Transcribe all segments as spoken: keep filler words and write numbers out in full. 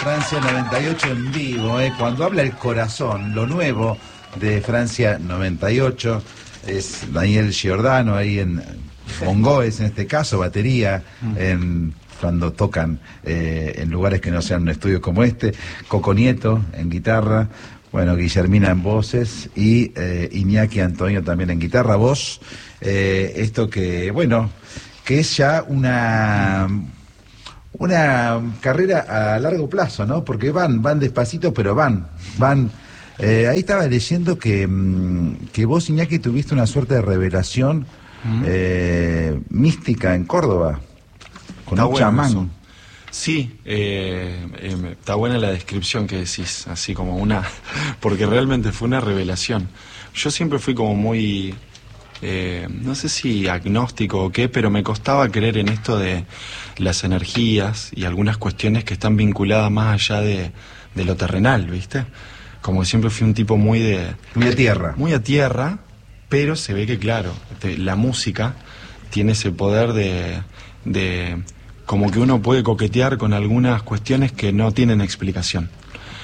Francia noventa y ocho en vivo, eh. Cuando habla el corazón, lo nuevo de Francia noventa y ocho, es Daniel Giordano ahí en bongoes, en este caso, batería, en, cuando tocan eh, en lugares que no sean un estudio como este, Coco Nieto en guitarra, bueno, Guillermina en voces y eh, Iñaki Antonio también en guitarra, voz, eh, esto que, bueno, que es ya una... una carrera a largo plazo, ¿no? Porque van, van despacito, pero van, van. Eh, ahí estaba leyendo que, que vos, Iñaki, tuviste una suerte de revelación uh-huh. eh, mística en Córdoba, con está un bueno chamán. Eso. Sí, eh, eh, está buena la descripción que decís, así como una... porque realmente fue una revelación. Yo siempre fui como muy... Eh, no sé si agnóstico o qué, pero me costaba creer en esto de las energías y algunas cuestiones que están vinculadas más allá de, de lo terrenal, ¿viste? Como que siempre fui un tipo muy de... Muy a tierra. Muy a tierra, pero se ve que, claro, te, la música tiene ese poder de, de... como que uno puede coquetear con algunas cuestiones que no tienen explicación.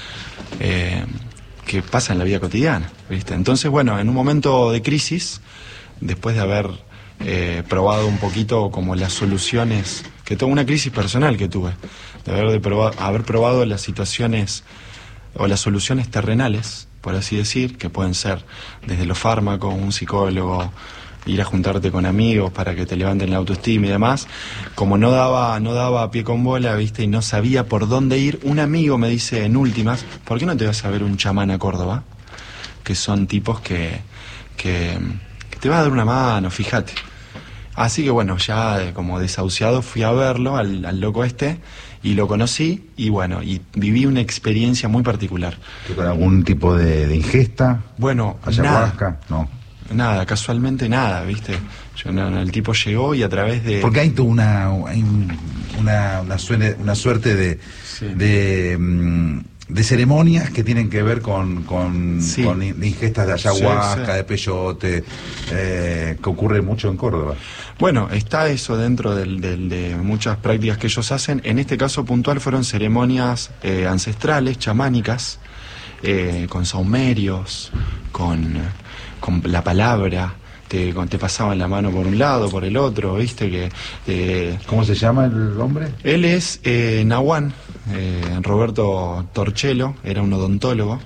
Eh, que pasa en la vida cotidiana, ¿viste? Entonces, bueno, en un momento de crisis... después de haber eh, probado un poquito como las soluciones, que tuve una crisis personal que tuve, de haber, de proba, haber probado las situaciones o las soluciones terrenales, por así decir, que pueden ser desde los fármacos, un psicólogo, ir a juntarte con amigos para que te levanten la autoestima y demás, como no daba, no daba pie con bola, ¿viste? Y no sabía por dónde ir, un amigo me dice en últimas, ¿por qué no te vas a ver un chamán a Córdoba? Que son tipos que... que te va a dar una mano, fíjate. Así que bueno, ya eh, como desahuciado fui a verlo, al, al loco este, y lo conocí, y bueno, y viví una experiencia muy particular. ¿Con algún tipo de, de ingesta? Bueno, ayahuasca, nada, no. Nada, casualmente nada, ¿viste? Yo, no, no, el tipo llegó y a través de... Porque hay una, hay una, una, suene, una suerte de... Sí. de um, de ceremonias que tienen que ver con, con, sí. con ingestas de ayahuasca, sí, sí. de peyote, eh, que ocurre mucho en Córdoba. Bueno, está eso dentro del, del, de muchas prácticas que ellos hacen. En este caso puntual fueron ceremonias eh, ancestrales, chamánicas, eh, con saumerios, con, con la palabra. Te, te pasaban la mano por un lado, por el otro, ¿viste? Que eh, ¿Cómo se llama el hombre? Él es eh, Nahuán, eh, Roberto Torchelo, era un odontólogo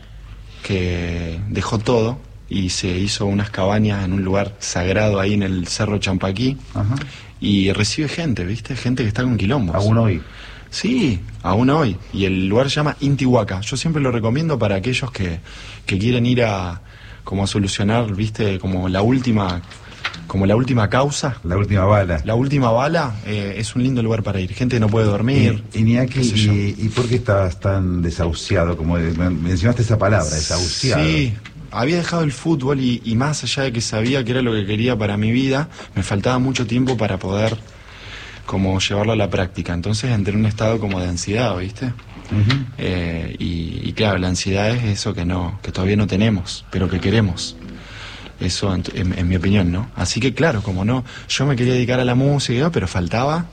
que dejó todo y se hizo unas cabañas en un lugar sagrado ahí en el Cerro Champaquí. Ajá. Y recibe gente, ¿viste? Gente que está con quilombos. ¿Aún hoy? Sí, aún hoy. Y el lugar se llama Intihuaca. Yo siempre lo recomiendo para aquellos que, que quieren ir a... como a solucionar, viste, como la última como la última causa. La última bala. La última bala, eh, es un lindo lugar para ir. Gente que no puede dormir. Y, Iñaki, y, ¿y por qué estabas tan desahuciado? Como mencionaste esa palabra, desahuciado. Sí, había dejado el fútbol y, y más allá de que sabía que era lo que quería para mi vida, me faltaba mucho tiempo para poder como llevarlo a la práctica. Entonces entré en un estado como de ansiedad, ¿viste? Uh-huh. eh, y, y claro, la ansiedad es eso que no, que todavía no tenemos, pero que queremos. Eso en, en, en mi opinión, ¿no? Así que claro, como no, yo me quería dedicar a la música, pero faltaba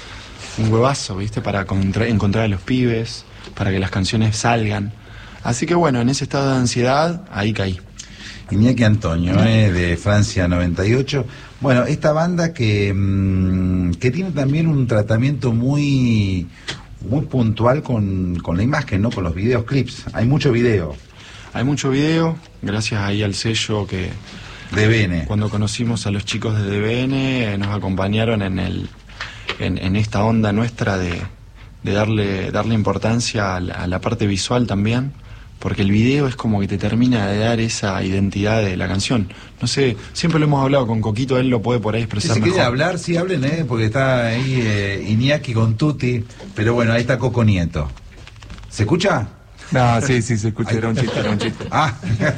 un huevazo, ¿viste? Para contra, encontrar a los pibes, para que las canciones salgan. Así que bueno, en ese estado de ansiedad, ahí caí. Iñaki Antonio, eh, de Francia noventa y ocho. Bueno, esta banda que, mmm, que tiene también un tratamiento muy... muy puntual con, con la imagen, ¿no? Con los videos clips. Hay mucho video. Hay mucho video, gracias ahí al sello que... D B N. Cuando conocimos a los chicos de D B N, nos acompañaron en el en, en esta onda nuestra de, de darle, darle importancia a la, a la parte visual también, porque el video es como que te termina de dar esa identidad de la canción. No sé, siempre lo hemos hablado con Coquito, él lo puede por ahí expresar si mejor. Si quiere hablar, sí hablen, ¿eh? Porque está ahí eh, Iñaki con Tuti, pero bueno, ahí está Coco Nieto. ¿Se escucha? No, sí, sí, se escucha, era un chiste, era un chiste. Ah.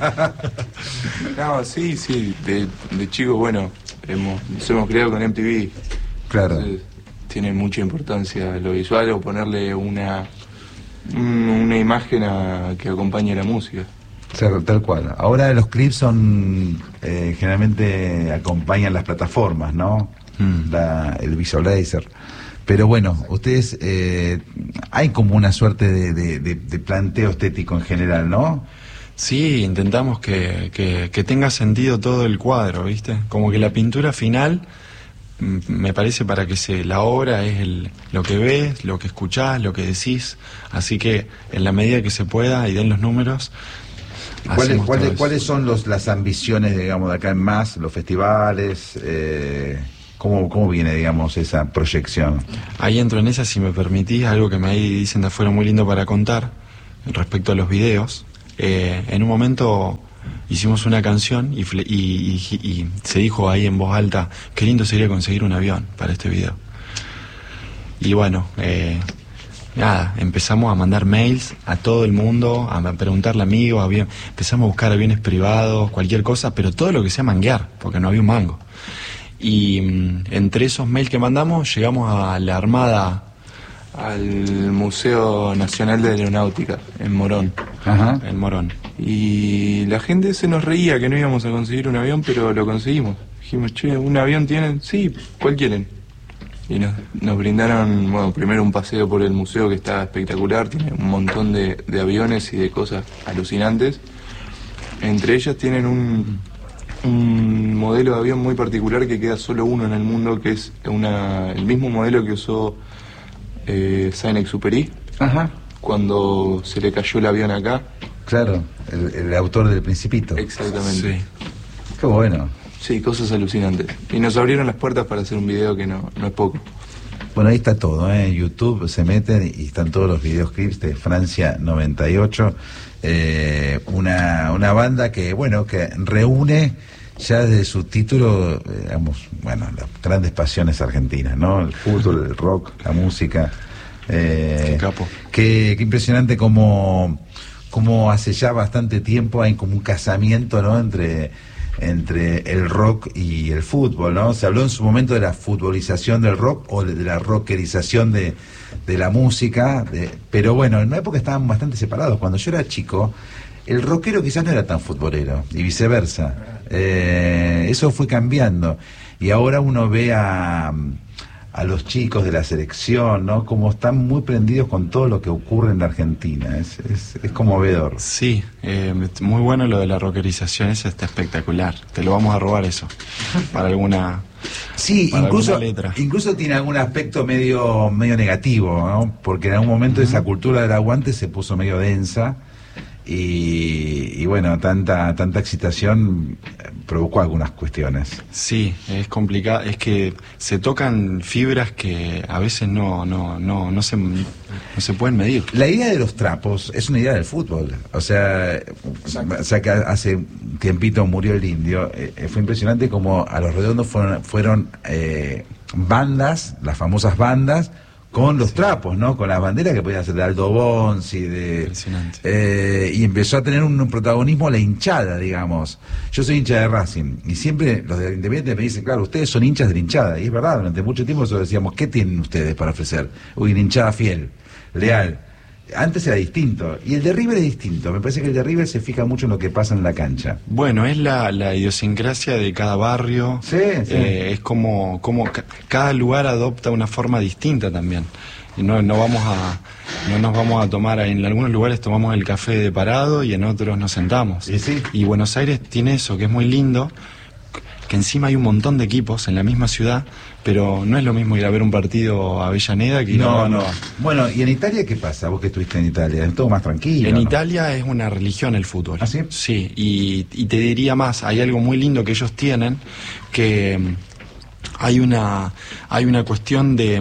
No, sí, sí, de, de chico, bueno, hemos, nos hemos criado con M T V. Claro. Entonces, tiene mucha importancia lo visual o ponerle una... una imagen a, que acompañe la música. O sea, tal cual. Ahora los clips son eh, generalmente acompañan las plataformas, ¿no? Mm. La, el Visualizer. Pero bueno, ustedes, eh, hay como una suerte de, de, de, de planteo estético en general, ¿no? Sí, intentamos que, que, que tenga sentido todo el cuadro, ¿viste? Como que la pintura final, me parece, para que se la obra es el, lo que ves, lo que escuchás, lo que decís. Así que en la medida que se pueda y den los números. ¿Cuáles, cuáles, ¿Cuáles son los, las ambiciones, digamos, de acá en más, los festivales? Eh, ¿cómo, ¿Cómo viene, digamos, esa proyección? Í entro en esa, si me permitís, algo que me ahí dicen de afuera muy lindo para contar respecto a los videos. Eh, en un momento hicimos una canción y, y, y, y se dijo ahí en voz alta, qué lindo sería conseguir un avión para este video. Y bueno, eh, nada, empezamos a mandar mails a todo el mundo, a preguntarle a amigos, avión, empezamos a buscar aviones privados, cualquier cosa, pero todo lo que sea manguear, porque no había un mango. Y mm, entre esos mails que mandamos llegamos a la Armada, al Museo Nacional de Aeronáutica en Morón. Ajá. En Morón. Y la gente se nos reía que no íbamos a conseguir un avión, pero lo conseguimos. Dijimos, che, ¿un avión tienen? Sí, ¿cuál quieren? Y nos, nos brindaron, bueno, primero un paseo por el museo que está espectacular, tiene un montón de, de aviones y de cosas alucinantes. Entre ellas tienen un, un modelo de avión muy particular que queda solo uno en el mundo, que es una, el mismo modelo que usó eh, Saint-Exupéry. Ajá. Cuando se le cayó el avión acá. Claro, el, el autor del Principito. Exactamente. Sí. Qué bueno. Sí, cosas alucinantes. Y nos abrieron las puertas para hacer un video que no, no es poco. Bueno, ahí está todo, ¿eh? En YouTube se meten y están todos los videoclips de Francia noventa y ocho. Eh, una, una banda que, bueno, que reúne ya desde su título, eh, digamos, bueno, las grandes pasiones argentinas, ¿no? El fútbol, el rock, la música. Eh, Qué capo. Qué, qué impresionante como, como hace ya bastante tiempo hay como un casamiento, ¿no? Entre, entre el rock y el fútbol, ¿no? Se habló en su momento de la futbolización del rock o de, de la rockerización de, de la música, de, pero bueno, en una época estaban bastante separados. Cuando yo era chico, el rockero quizás no era tan futbolero, y viceversa. Eh, eso fue cambiando, y ahora uno ve a... a los chicos de la selección, ¿no? Como están muy prendidos con todo lo que ocurre en la Argentina. Es, es, es conmovedor. Sí, eh, muy bueno lo de la rockerización, eso está espectacular. Te lo vamos a robar eso, para alguna... Sí, para incluso, alguna letra. incluso tiene algún aspecto medio, medio negativo, ¿no? Porque en algún momento uh-huh. esa cultura del aguante se puso medio densa. Y, y bueno, tanta tanta excitación provocó algunas cuestiones. Sí, es complicado, es que se tocan fibras que a veces no no no no se no se pueden medir. La idea de los trapos es una idea del fútbol, o sea, o sea que hace un tiempito murió el Indio, eh, fue impresionante como a Los Redondos fueron fueron eh, bandas, las famosas bandas con los sí. trapos, ¿no? Con las banderas que podían ser de Aldo Bonzi, de... Impresionante. Eh, y empezó a tener un protagonismo la hinchada, digamos. Yo soy hincha de Racing, y siempre los de Independiente me dicen, claro, ustedes son hinchas de la hinchada, y es verdad, durante mucho tiempo nosotros decíamos, ¿qué tienen ustedes para ofrecer? Uy, una hinchada fiel, leal. Antes era distinto, y el de River es distinto. Me parece que el de River se fija mucho en lo que pasa en la cancha. Bueno, es la, la idiosincrasia de cada barrio. Sí, sí. Eh, es como, como ca cada lugar adopta una forma distinta también. Y no, no vamos a, no nos vamos a tomar, en algunos lugares tomamos el café de parado y en otros nos sentamos. ¿Y, sí? y Buenos Aires tiene eso, que es muy lindo, que encima hay un montón de equipos en la misma ciudad, pero no es lo mismo ir a ver un partido a Avellaneda que ir no, a... No, no. Bueno, ¿y en Italia qué pasa? Vos que estuviste en Italia, ¿es todo más tranquilo? En ¿no? Italia es una religión el fútbol. ¿Ah, sí? Sí, y, y te diría más, hay algo muy lindo que ellos tienen, que hay una hay una cuestión de,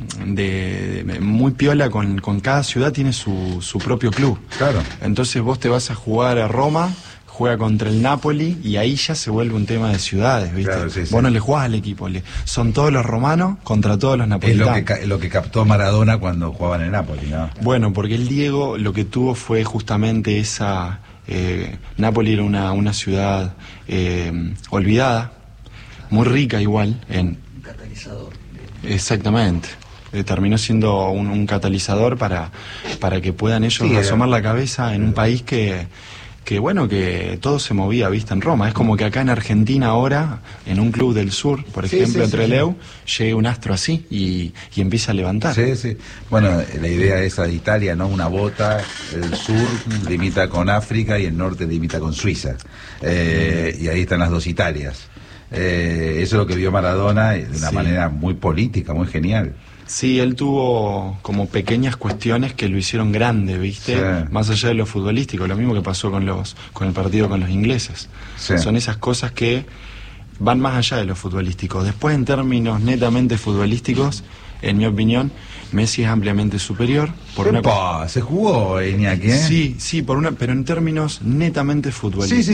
de, de muy piola, con, con cada ciudad tiene su, su propio club. Claro. Entonces vos te vas a jugar a Roma, juega contra el Napoli y ahí ya se vuelve un tema de ciudades, ¿viste? Claro, sí, sí. Vos no le jugás al equipo, le, son todos los romanos contra todos los napolitanos. Es lo que, lo que captó Maradona cuando jugaba en el Napoli, ¿no? Bueno, porque el Diego lo que tuvo fue justamente esa... Eh, Napoli era una, una ciudad eh, olvidada, muy rica igual en... Un catalizador. Exactamente. Eh, terminó siendo un, un catalizador para, para que puedan ellos sí, asomar la cabeza en un país que... que bueno, que todo se movía, viste, en Roma. Es como que acá en Argentina ahora, en un club del sur, por Sí, ejemplo, sí, entre sí, Trelew, llegue un astro así y, y empieza a levantar. Sí, sí. Bueno, la idea esa de Italia, ¿no? Una bota, el sur limita con África y el norte limita con Suiza. Eh, y ahí están las dos Italias. Eh, eso es lo que vio Maradona de una Sí. manera muy política, muy genial. Sí, él tuvo como pequeñas cuestiones que lo hicieron grande, ¿viste? Sí. Más allá de lo futbolístico, lo mismo que pasó con los con el partido con los ingleses. Sí. Son esas cosas que van más allá de lo futbolístico. Después, en términos netamente futbolísticos, en mi opinión, Messi es ampliamente superior. Por una Epa, se jugó, Iñaki, ¿eh? Sí, sí, por una, pero en términos netamente futbolísticos. Sí, sí.